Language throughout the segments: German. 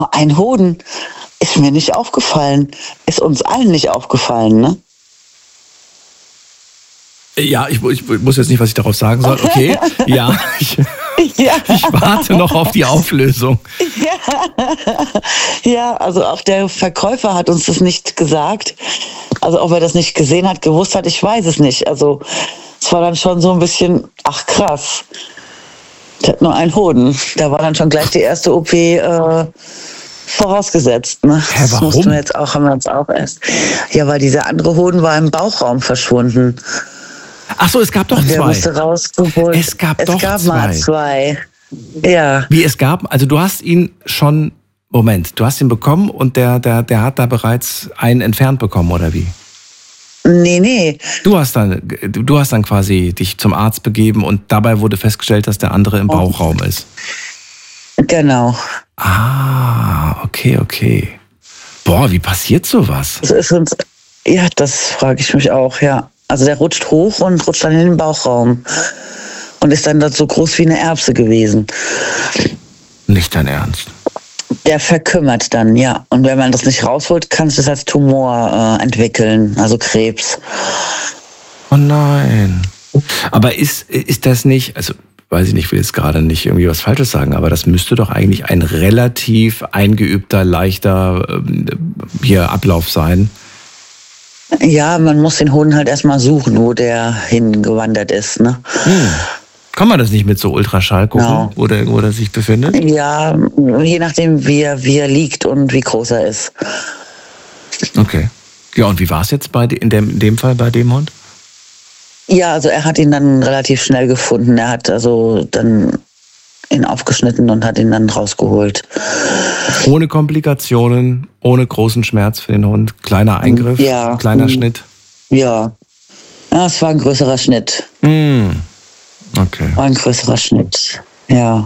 Ein Hoden ist mir nicht aufgefallen. Ist uns allen nicht aufgefallen, ne? Ja, ich muss jetzt nicht, was ich darauf sagen soll. Okay, ja, ich warte noch auf die Auflösung. Ja, also auch der Verkäufer hat uns das nicht gesagt. Also ob er das nicht gesehen hat, gewusst hat, ich weiß es nicht. Also es war dann schon so ein bisschen, ach krass, der hat nur einen Hoden. Da war dann schon gleich die erste OP vorausgesetzt. Ne? Hä, warum? Das mussten wir haben wir uns auch erst. Ja, weil dieser andere Hoden war im Bauchraum verschwunden. Ach so, es gab doch Der zwei. musste rausgeholt. Es gab mal zwei. Ja. Wie es gab, also du hast ihn schon, Moment, du hast ihn bekommen und der hat da bereits einen entfernt bekommen, oder wie? Nee. Du hast dann quasi dich zum Arzt begeben und dabei wurde festgestellt, dass der andere im Bauchraum ist. Genau. Ah, okay. Boah, wie passiert sowas? Das frage ich mich auch, ja. Also der rutscht hoch und rutscht dann in den Bauchraum. Und ist dann dort so groß wie eine Erbse gewesen. Nicht dein Ernst? Der verkümmert dann, ja. Und wenn man das nicht rausholt, kann es das als Tumor entwickeln, also Krebs. Oh nein. Aber ist das nicht, also weiß ich nicht, ich will jetzt gerade nicht irgendwie was Falsches sagen, aber das müsste doch eigentlich ein relativ eingeübter, leichter Ablauf sein. Ja, man muss den Hoden halt erstmal suchen, wo der hingewandert ist, ne? Kann man das nicht mit so Ultraschall gucken, wo der sich befindet? Ja, je nachdem, wie er liegt und wie groß er ist. Okay. Ja, und wie war es jetzt in dem Fall bei dem Hund? Ja, also er hat ihn dann relativ schnell gefunden. Er hat also dann ihn aufgeschnitten und hat ihn dann rausgeholt. Ohne Komplikationen, ohne großen Schmerz für den Hund, kleiner Eingriff, kleiner Schnitt? Ja, es war ein größerer Schnitt. Okay. War ein größerer Schnitt, ja.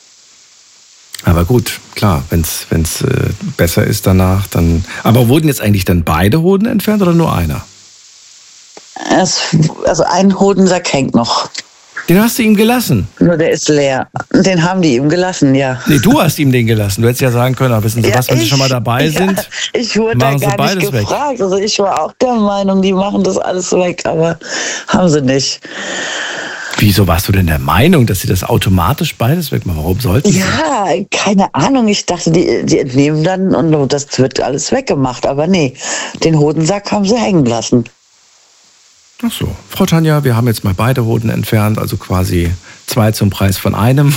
Aber gut, klar, wenn's besser ist danach, dann... Aber wurden jetzt eigentlich dann beide Hoden entfernt oder nur einer? Also ein Hodensack hängt noch. Den hast du ihm gelassen? Nur der ist leer. Den haben die ihm gelassen, ja. Nee, du hast ihm den gelassen. Du hättest ja sagen können, wissen Sie was, wenn Sie schon mal dabei sind, ich wurde da gar nicht gefragt. Weg. Also ich war auch der Meinung, die machen das alles weg, aber haben sie nicht. Wieso warst du denn der Meinung, dass sie das automatisch beides wegmachen? Warum sollten sie? Ja, keine Ahnung. Ich dachte, die entnehmen dann und das wird alles weggemacht. Aber nee, den Hodensack haben sie hängen lassen. Ach so. Frau Tanja, wir haben jetzt mal beide Hoden entfernt, also quasi 2 zum Preis von einem.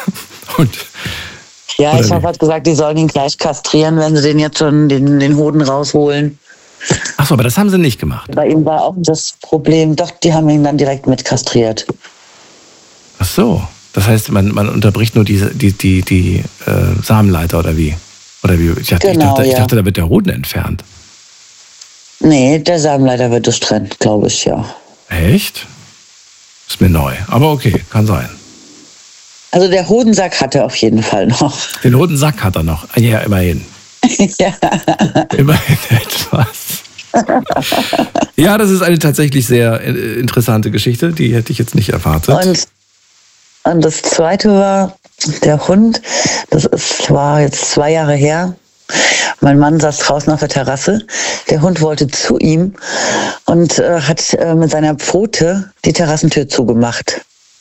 Ja, ich habe halt gesagt, die sollen ihn gleich kastrieren, wenn sie den jetzt schon den Hoden rausholen. Ach so, aber das haben sie nicht gemacht. Bei ihm war auch das Problem, doch, die haben ihn dann direkt mit kastriert. Ach so, das heißt, man unterbricht nur die Samenleiter oder wie? Oder wie? Ich dachte, da wird der Hoden entfernt. Nee, der Samenleiter wird durchtrennt, glaube ich, ja. Echt? Ist mir neu, aber okay, kann sein. Also der Hodensack hat er auf jeden Fall noch. Den Hodensack hat er noch, ja, immerhin. Ja. Immerhin etwas. Ja, das ist eine tatsächlich sehr interessante Geschichte, die hätte ich jetzt nicht erwartet. Und das Zweite war, der Hund, war jetzt 2 Jahre her. Mein Mann saß draußen auf der Terrasse. Der Hund wollte zu ihm und hat mit seiner Pfote die Terrassentür zugemacht.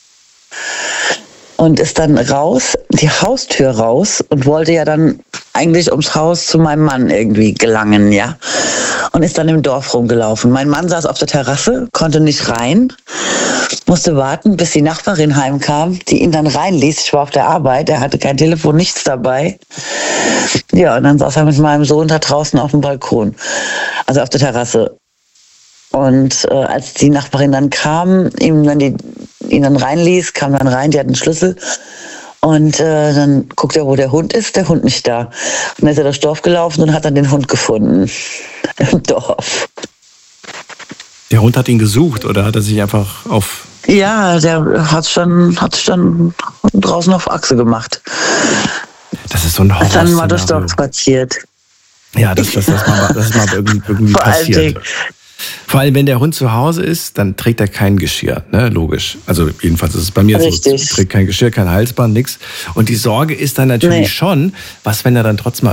Und ist dann raus, die Haustür raus und wollte ja dann eigentlich ums Haus zu meinem Mann irgendwie gelangen, ja. Und ist dann im Dorf rumgelaufen. Mein Mann saß auf der Terrasse, konnte nicht rein, musste warten, bis die Nachbarin heimkam, die ihn dann reinließ. Ich war auf der Arbeit, er hatte kein Telefon, nichts dabei. Ja, und dann saß er mit meinem Sohn da draußen auf dem Balkon, also auf der Terrasse. Und als die Nachbarin dann kam, ihn dann reinließ, kam dann rein, die hat einen Schlüssel. Und dann guckt er, wo der Hund ist, der Hund nicht da. Und dann ist er durchs Dorf gelaufen und hat dann den Hund gefunden im Dorf. Der Hund hat ihn gesucht oder hat er sich einfach auf... Ja, der hat schon draußen auf Achse gemacht. Das ist so ein Horror-Szenario. Dann mal durchs Dorf spaziert. Ja, das ist mal irgendwie passiert. Vor allem, wenn der Hund zu Hause ist, dann trägt er kein Geschirr, ne? Logisch. Also jedenfalls ist es bei mir Richtig. so, trägt kein Geschirr, kein Halsband, nix. Und die Sorge ist dann natürlich schon, was, wenn er dann trotzdem mal